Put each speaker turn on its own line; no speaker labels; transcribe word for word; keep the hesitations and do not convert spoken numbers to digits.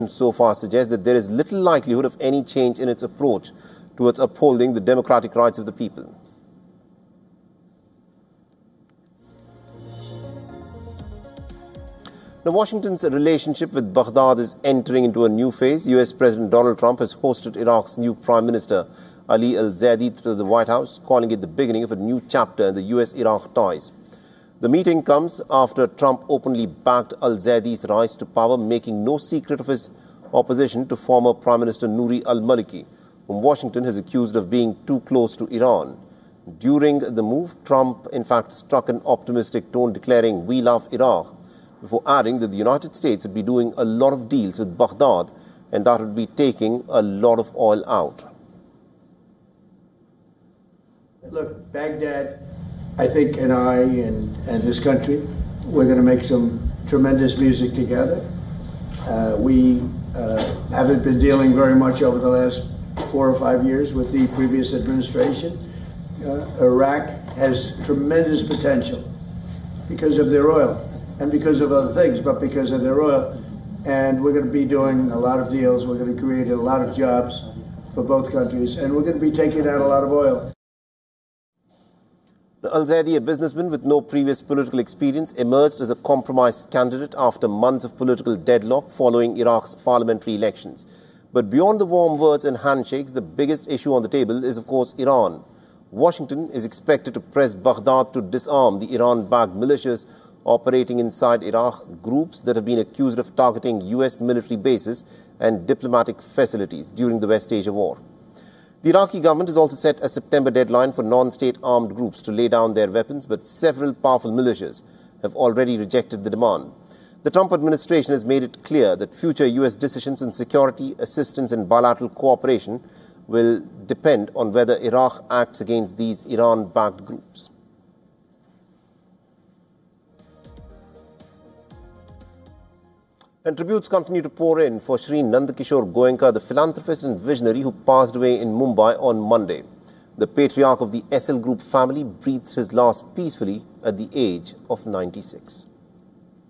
so far suggests that there is little likelihood of any change in its approach towards upholding the democratic rights of the people. Now, Washington's relationship with Baghdad is entering into a new phase. U S President Donald Trump has hosted Iraq's new Prime Minister, Ali al-Zaidi, to the White House, calling it the beginning of a new chapter in the U S Iraq ties. The meeting comes after Trump openly backed al-Zaidi's rise to power, making no secret of his opposition to former Prime Minister Nouri al-Maliki, whom Washington has accused of being too close to Iran. During the move, Trump, in fact, struck an optimistic tone, declaring, "We love Iraq," before adding that the United States would be doing a lot of deals with Baghdad and that would be taking a lot of oil out.
Look, Baghdad, I think, and I and, and this country, we're going to make some tremendous music together. Uh, we uh, haven't been dealing very much over the last four or five years with the previous administration. Uh, Iraq has tremendous potential because of their oil and because of other things, but because of their oil. And we're going to be doing a lot of deals. We're going to create a lot of jobs for both countries, and we're going to be taking out a lot of oil.
Al-Zaidi, a businessman with no previous political experience, emerged as a compromise candidate after months of political deadlock following Iraq's parliamentary elections. But beyond the warm words and handshakes, the biggest issue on the table is, of course, Iran. Washington is expected to press Baghdad to disarm the Iran-backed militias operating inside Iraq, groups that have been accused of targeting U S military bases and diplomatic facilities during the West Asia War. The Iraqi government has also set a September deadline for non-state armed groups to lay down their weapons, but several powerful militias have already rejected the demand. The Trump administration has made it clear that future U S decisions on security, assistance and bilateral cooperation will depend on whether Iraq acts against these Iran-backed groups. And tributes continue to pour in for Shri Nandakishore Goenka, the philanthropist and visionary who passed away in Mumbai on Monday. The patriarch of the S L Group family breathed his last peacefully at the age of ninety-six.